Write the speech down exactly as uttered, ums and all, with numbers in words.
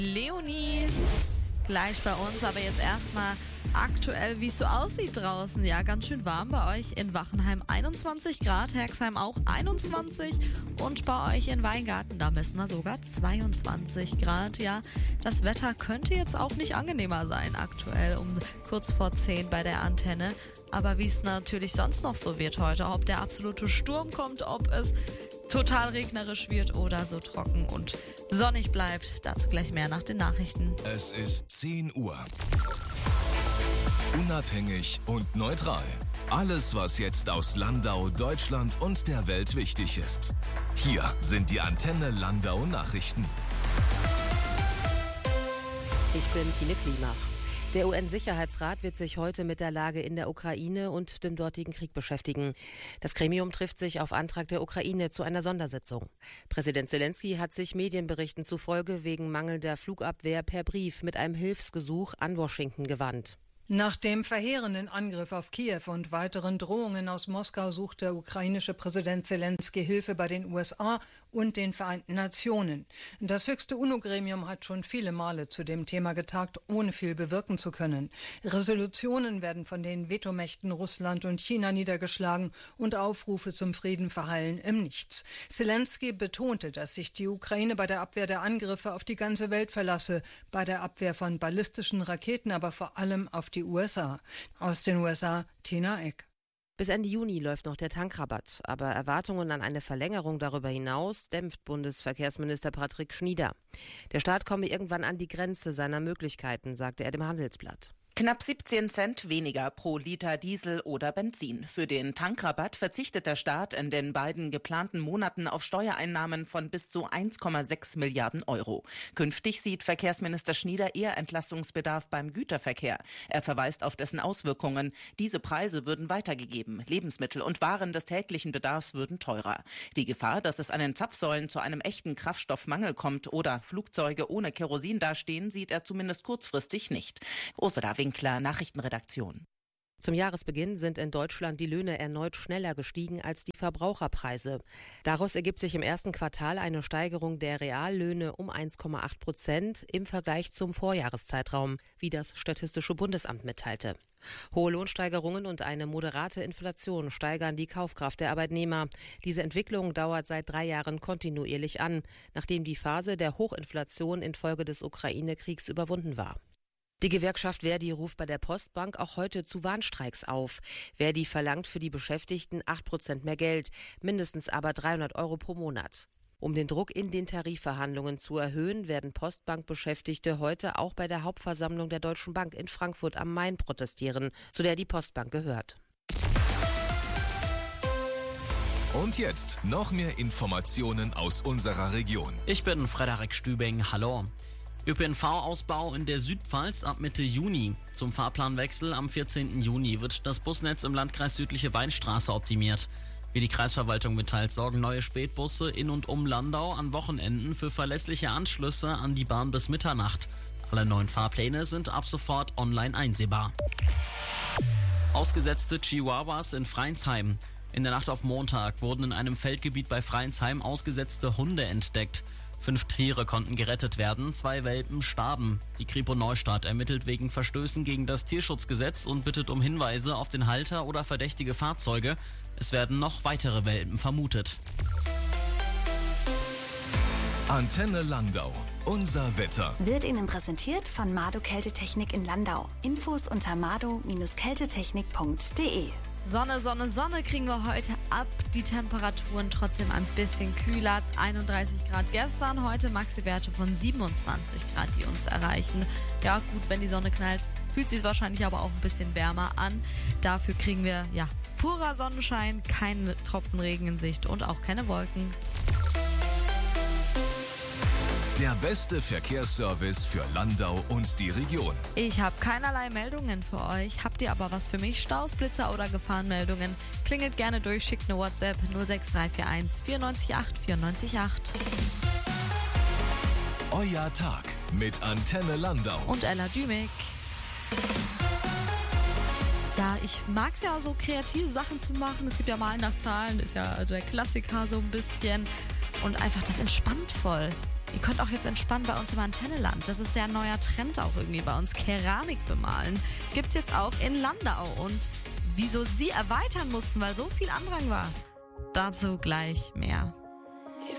Leonie gleich bei uns, aber jetzt erstmal aktuell, wie es so aussieht draußen. Ja, ganz schön warm bei euch in Wachenheim einundzwanzig Grad, Herxheim auch einundzwanzig und bei euch in Weingarten, da messen wir sogar zweiundzwanzig Grad. Ja, das Wetter könnte jetzt auch nicht angenehmer sein aktuell um kurz vor zehn bei der Antenne. Aber wie es natürlich sonst noch so wird heute, ob der absolute Sturm kommt, ob es total regnerisch wird oder so trocken und sonnig bleibt, dazu gleich mehr nach den Nachrichten. Es ist zehn Uhr. Unabhängig und neutral. Alles, was jetzt aus Landau, Deutschland und der Welt wichtig ist. Hier sind die Antenne Landau Nachrichten. Ich bin Tine Klimach. Der U N-Sicherheitsrat wird sich heute mit der Lage in der Ukraine und dem dortigen Krieg beschäftigen. Das Gremium trifft sich auf Antrag der Ukraine zu einer Sondersitzung. Präsident Zelensky hat sich Medienberichten zufolge wegen mangelnder Flugabwehr per Brief mit einem Hilfsgesuch an Washington gewandt. Nach dem verheerenden Angriff auf Kiew und weiteren Drohungen aus Moskau sucht der ukrainische Präsident Zelensky Hilfe bei den U S A und den Vereinten Nationen. Das höchste UNO-Gremium hat schon viele Male zu dem Thema getagt, ohne viel bewirken zu können. Resolutionen werden von den Vetomächten Russland und China niedergeschlagen und Aufrufe zum Frieden verhallen im Nichts. Zelensky betonte, dass sich die Ukraine bei der Abwehr der Angriffe auf die ganze Welt verlasse, bei der Abwehr von ballistischen Raketen, aber vor allem auf die U S A. Aus den U S A, Tina Eck. Bis Ende Juni läuft noch der Tankrabatt, aber Erwartungen an eine Verlängerung darüber hinaus dämpft Bundesverkehrsminister Patrick Schnieder. Der Staat komme irgendwann an die Grenze seiner Möglichkeiten, sagte er dem Handelsblatt. Knapp siebzehn Cent weniger pro Liter Diesel oder Benzin. Für den Tankrabatt verzichtet der Staat in den beiden geplanten Monaten auf Steuereinnahmen von bis zu eins Komma sechs Milliarden Euro. Künftig sieht Verkehrsminister Schnieder eher Entlastungsbedarf beim Güterverkehr. Er verweist auf dessen Auswirkungen. Diese Preise würden weitergegeben. Lebensmittel und Waren des täglichen Bedarfs würden teurer. Die Gefahr, dass es an den Zapfsäulen zu einem echten Kraftstoffmangel kommt oder Flugzeuge ohne Kerosin dastehen, sieht er zumindest kurzfristig nicht. Ursula Winkler, Nachrichtenredaktion. Zum Jahresbeginn sind in Deutschland die Löhne erneut schneller gestiegen als die Verbraucherpreise. Daraus ergibt sich im ersten Quartal eine Steigerung der Reallöhne um eins Komma acht Prozent im Vergleich zum Vorjahreszeitraum, wie das Statistische Bundesamt mitteilte. Hohe Lohnsteigerungen und eine moderate Inflation steigern die Kaufkraft der Arbeitnehmer. Diese Entwicklung dauert seit drei Jahren kontinuierlich an, nachdem die Phase der Hochinflation infolge des Ukraine-Kriegs überwunden war. Die Gewerkschaft Verdi ruft bei der Postbank auch heute zu Warnstreiks auf. Verdi verlangt für die Beschäftigten acht Prozent mehr Geld, mindestens aber dreihundert Euro pro Monat. Um den Druck in den Tarifverhandlungen zu erhöhen, werden Postbank-Beschäftigte heute auch bei der Hauptversammlung der Deutschen Bank in Frankfurt am Main protestieren, zu der die Postbank gehört. Und jetzt noch mehr Informationen aus unserer Region. Ich bin Frederik Stübing, hallo. Ö P N V-Ausbau in der Südpfalz ab Mitte Juni. Zum Fahrplanwechsel am vierzehnten Juni wird das Busnetz im Landkreis Südliche Weinstraße optimiert. Wie die Kreisverwaltung mitteilt, sorgen neue Spätbusse in und um Landau an Wochenenden für verlässliche Anschlüsse an die Bahn bis Mitternacht. Alle neuen Fahrpläne sind ab sofort online einsehbar. Ausgesetzte Chihuahuas in Freinsheim. In der Nacht auf Montag wurden in einem Feldgebiet bei Freinsheim ausgesetzte Hunde entdeckt. Fünf Tiere konnten gerettet werden, zwei Welpen starben. Die Kripo Neustadt ermittelt wegen Verstößen gegen das Tierschutzgesetz und bittet um Hinweise auf den Halter oder verdächtige Fahrzeuge. Es werden noch weitere Welpen vermutet. Antenne Landau. Unser Wetter. Wird Ihnen präsentiert von Mado Kältetechnik in Landau. Infos unter mado Kältetechnik punkt de. Sonne, Sonne, Sonne kriegen wir heute ab. Die Temperaturen trotzdem ein bisschen kühler. einunddreißig Grad gestern, heute Maxi-Werte von siebenundzwanzig Grad, die uns erreichen. Ja gut, wenn die Sonne knallt, fühlt sich wahrscheinlich aber auch ein bisschen wärmer an. Dafür kriegen wir ja purer Sonnenschein, keine Tropfen Regen in Sicht und auch keine Wolken. Der beste Verkehrsservice für Landau und die Region. Ich habe keinerlei Meldungen für euch. Habt ihr aber was für mich? Staus, Blitzer oder Gefahrenmeldungen? Klingelt gerne durch, schickt eine WhatsApp null sechs drei vier eins vier neun acht vier neun acht. Euer Tag mit Antenne Landau und Ella Dümig. Ja, ich mag es ja so, kreative Sachen zu machen. Es gibt ja Malen nach Zahlen, ist ja der Klassiker so ein bisschen. Und einfach, das entspannt voll. Ihr könnt auch jetzt entspannt bei uns im Antennenland. Das ist ja ein neuer Trend auch irgendwie bei uns. Keramik bemalen gibt's jetzt auch in Landau. Und wieso sie erweitern mussten, weil so viel Andrang war, dazu gleich mehr.